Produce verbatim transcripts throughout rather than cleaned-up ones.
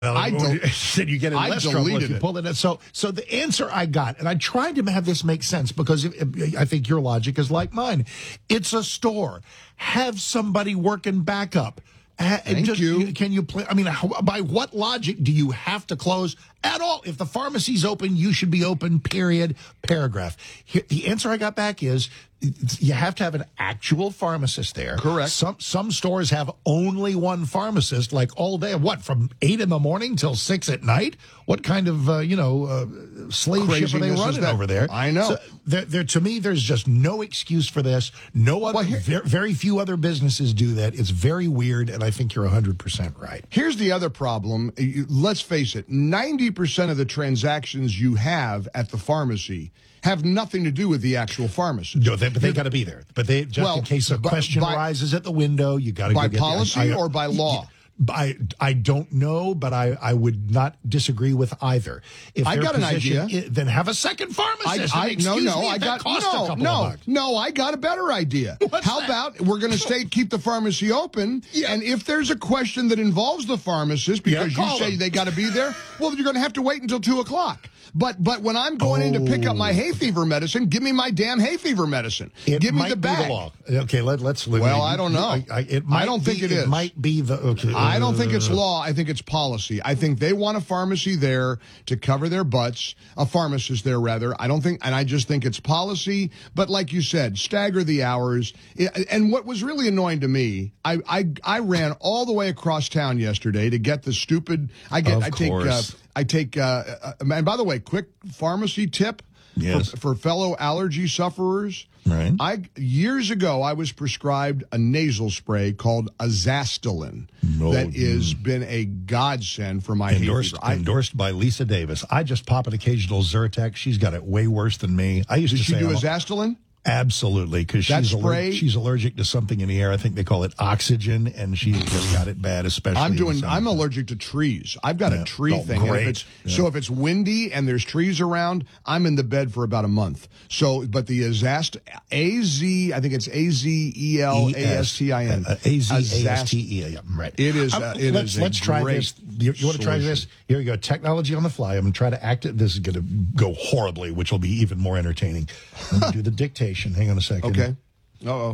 Well, I del- then you get in I less trouble if you it. pull it in. So, so the answer I got, and I tried to have this make sense because it, it, I think your logic is like mine. It's a store. Have somebody working backup. Ha- Thank just, you. Can you play? I mean, how, by what logic do you have to close at all? If the pharmacy's open, you should be open, period, paragraph. Here, the answer I got back is you have to have an actual pharmacist there. Correct. Some some stores have only one pharmacist, like all day. What, from eight in the morning till six at night? What kind of uh, you know uh, slave ship are they Craziness is running that? over there? I know. So there, there, to me, there's just no excuse for this. No other. Well, here- very, very few other businesses do that. It's very weird, and I think you're one hundred percent right. Here's the other problem. You- Let's face it, ninety percent of the transactions you have at the pharmacy have nothing to do with the actual pharmacist. No, they, but they got to be there. But they just Well, in case a by- question by- arises at the window, you got to By go get the- policy I- I- or by law? I, I don't know, but I, I would not disagree with either. If I their got an position idea. i- then have a second I, pharmacist. I And no excuse no me, I if got that costs a no couple no of bucks. no I got a better idea. What's How that? about we're going to stay keep the pharmacy open, Yeah. and if there's a question that involves the pharmacist because Yeah, you call say them. they got to be there, well, you're going to have to wait until two o'clock. But but when I'm going in to pick up my hay fever medicine, give me my damn hay fever medicine. It give me might the be bag. the law. Okay, let, let's. Well, I don't know. I, I, it I might don't think be, it is. It might be the. Okay, I don't think it's uh, law. I think it's policy. I think they want a pharmacy there to cover their butts, a pharmacist there, rather. I don't think, and I just think it's policy. But like you said, stagger the hours. And what was really annoying to me, I I, I ran all the way across town yesterday to get the stupid. I get. Of I take. Uh, course. I take. Uh, uh, and by the way, quick pharmacy tip. Yes. For, for fellow allergy sufferers. Right. I years ago I was prescribed a nasal spray called Azastilin Oh, that has been a godsend for my hay Endorsed, fever. I, endorsed by Lisa Davis. I just pop an occasional Zyrtec. She's got it way worse than me. I used did to she say do I'm a- Azastilin? Absolutely, because That she's, aller- spray- she's allergic to something in the air. I think they call it oxygen, and she just got it bad, especially. I'm in doing. the I'm summertime. allergic to trees. I've got Yeah. a tree Oh, thing. and if great. it's- Yeah. So if it's windy and there's trees around, I'm in the bed for about a month. So, but the Azast, A Z, I think it's A Z E L A S T I N. Uh, A Z A S T E. Yeah, right. It is, Um, uh, it let's is a let's try great this. You, you want to try solution. this? Here we go. Technology on the fly. I'm going to try to act it. This is going to go horribly, which will be even more entertaining. Let me do the dictation. Hang on a second. Okay. Uh-oh.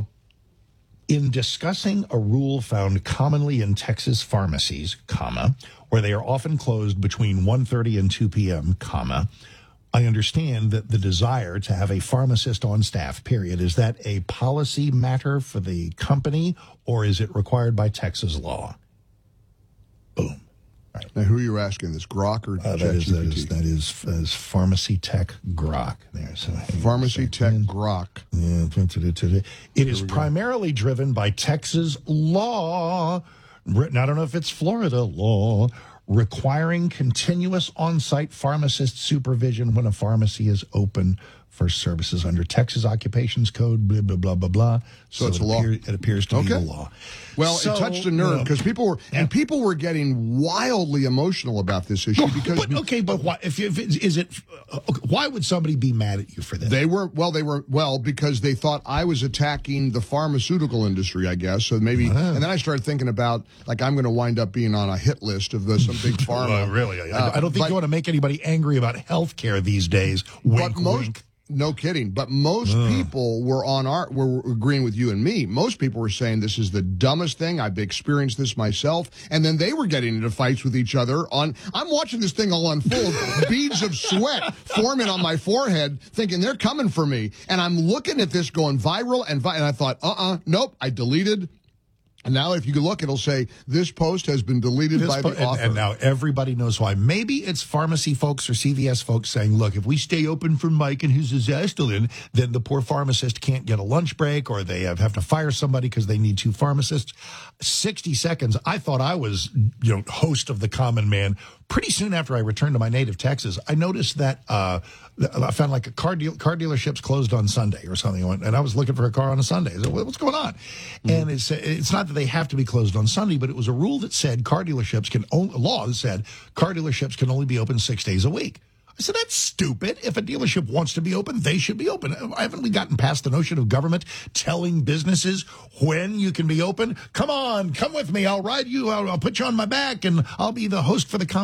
In discussing a rule found commonly in Texas pharmacies, comma, where they are often closed between one thirty and two p.m., comma, I understand that the desire to have a pharmacist on staff, period, is that a policy matter for the company, or is it required by Texas law? Boom. Now, who are you asking this? Grok or Uh, that is that is ChatGPT? that is, that is Pharmacy Tech Grok. There, so hang on a Pharmacy Tech second. Grok. Yeah, it is primarily driven by Texas law. Written, I don't know if it's Florida law, requiring continuous on-site pharmacist supervision when a pharmacy is open for services under Texas Occupations Code, blah, blah, blah, blah, blah. So it's it a law. appear- it appears to be Okay. the law. Well, So, it touched a nerve uh, because people were and people were getting wildly emotional about this issue because But, okay, but why, if, if it's, is it, uh, why would somebody be mad at you for this? they were well, they were well because they thought I was attacking the pharmaceutical industry, I guess. So maybe, Uh-huh. and then I started thinking about like I'm going to wind up being on a hit list of the, some big pharma. Uh, really? I, Uh, I don't think but- you want to make anybody angry about health care these days. Wink, But most, wink. no kidding. But most people were on our, were agreeing with you and me. Most people were saying this is the dumbest thing. I've experienced this myself. And then they were getting into fights with each other on, I'm watching this thing all unfold, beads of sweat forming on my forehead, thinking they're coming for me. And I'm looking at this going viral and, vi- and I thought, uh-uh, nope, I deleted. And now if you look, it'll say this post has been deleted This by po- the and, author. and now everybody knows why. Maybe it's pharmacy folks or C V S folks saying, look, if we stay open for Mike and his Azastilin, then the poor pharmacist can't get a lunch break, or they have, have to fire somebody because they need two pharmacists. sixty seconds, I thought I was, you know, host of the common man. Pretty soon after I returned to my native Texas, I noticed that uh, I found like a car, deal, car dealerships closed on Sunday or something, and I was looking for a car on a Sunday. I said, what's going on? Mm-hmm. And it's it's not that they have to be closed on Sunday, but it was a rule that said car dealerships can only, a law that said car dealerships can only be open six days a week. I said, that's stupid. If a dealership wants to be open, they should be open. Haven't we gotten past the notion of government telling businesses when you can be open? Come on, come with me. I'll ride you. I'll, I'll put you on my back, and I'll be the host for the conversation.